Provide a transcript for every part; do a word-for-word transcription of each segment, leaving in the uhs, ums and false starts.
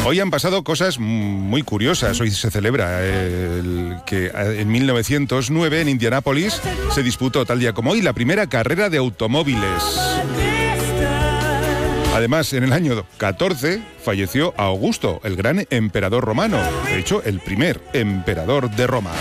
Hoy han pasado cosas muy curiosas. Hoy se celebra el, que en mil novecientos nueve en Indianápolis se disputó, tal día como hoy, la primera carrera de automóviles. Además, en el año catorce falleció Augusto, el gran emperador romano. De hecho, el primer emperador de Roma.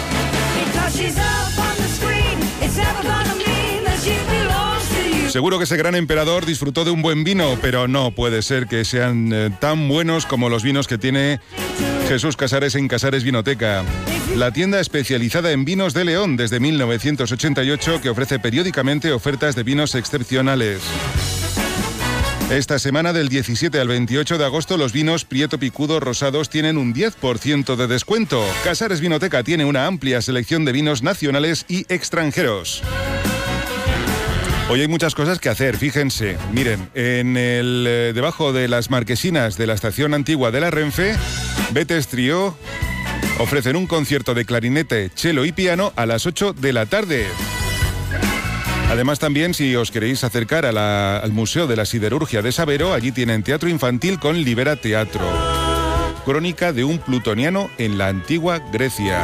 Seguro que ese gran emperador disfrutó de un buen vino, pero no puede ser que sean eh, tan buenos como los vinos que tiene Jesús Casares en Casares Vinoteca, la tienda especializada en vinos de León desde mil novecientos ochenta y ocho, que ofrece periódicamente ofertas de vinos excepcionales. Esta semana, del diecisiete al veintiocho de agosto, los vinos Prieto Picudo rosados tienen un diez por ciento de descuento. Casares Vinoteca tiene una amplia selección de vinos nacionales y extranjeros. Hoy hay muchas cosas que hacer, fíjense. Miren, en el eh, debajo de las marquesinas de la estación antigua de la Renfe, Betes Trio ofrecen un concierto de clarinete, cello y piano a las ocho de la tarde. Además, también, si os queréis acercar a la, al Museo de la Siderurgia de Sabero, allí tienen teatro infantil con Libera Teatro. Crónica de un plutoniano en la antigua Grecia.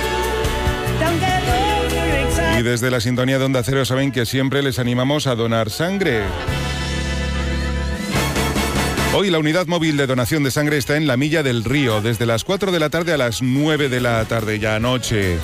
Y desde la sintonía de Onda Cero saben que siempre les animamos a donar sangre. Hoy la unidad móvil de donación de sangre está en la Milla del Río, desde las cuatro de la tarde a las nueve de la tarde, ya anoche.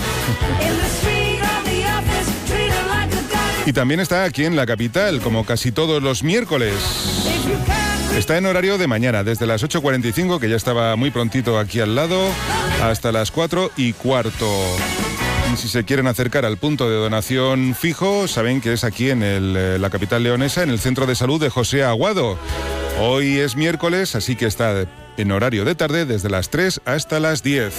Y también está aquí en la capital, como casi todos los miércoles. Está en horario de mañana, desde las ocho cuarenta y cinco, que ya estaba muy prontito aquí al lado, hasta las cuatro y cuarto. Y si se quieren acercar al punto de donación fijo, saben que es aquí en el, la capital leonesa, en el Centro de Salud de José Aguado. Hoy es miércoles, así que está en horario de tarde desde las tres hasta las diez.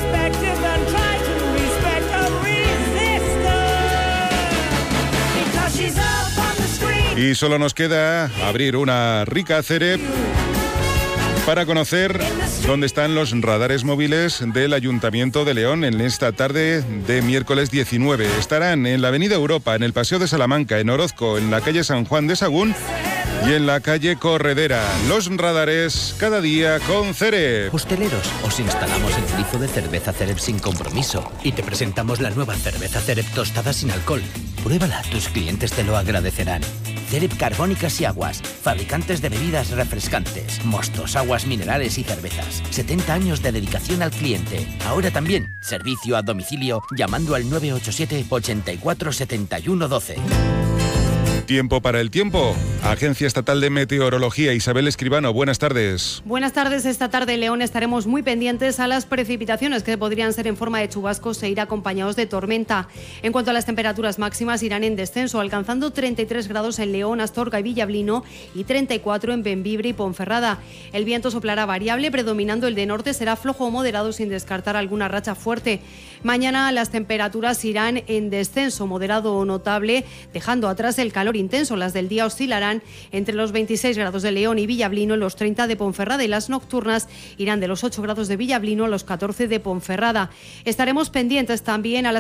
Y solo nos queda abrir una rica cerep para conocer dónde están los radares móviles del Ayuntamiento de León en esta tarde de miércoles diecinueve. Estarán en la Avenida Europa, en el Paseo de Salamanca, en Orozco, en la calle San Juan de Sagún y en la calle Corredera. Los radares cada día con Cerep. Hosteleros, os instalamos el grifo de cerveza Cerep sin compromiso y te presentamos la nueva cerveza Cerep tostada sin alcohol. Pruébala, tus clientes te lo agradecerán. Cerep Carbónicas y Aguas, fabricantes de bebidas refrescantes, mostos, aguas minerales y cervezas. setenta años de dedicación al cliente. Ahora también, servicio a domicilio llamando al nueve ocho siete, ochenta y cuatro, setenta y uno, doce. Tiempo para el tiempo. Agencia Estatal de Meteorología, Isabel Escribano, buenas tardes. Buenas tardes. Esta tarde en León estaremos muy pendientes a las precipitaciones que podrían ser en forma de chubascos e ir acompañados de tormenta. En cuanto a las temperaturas máximas, irán en descenso, alcanzando treinta y tres grados en León, Astorga y Villablino y treinta y cuatro en Bembibre y Ponferrada. El viento soplará variable, predominando el de norte, será flojo o moderado sin descartar alguna racha fuerte. Mañana las temperaturas irán en descenso, moderado o notable, dejando atrás el calor intenso. Las del día oscilarán entre los veintiséis grados de León y Villablino, los treinta de Ponferrada, y las nocturnas irán de los ocho grados de Villablino a los catorce de Ponferrada. Estaremos pendientes también a las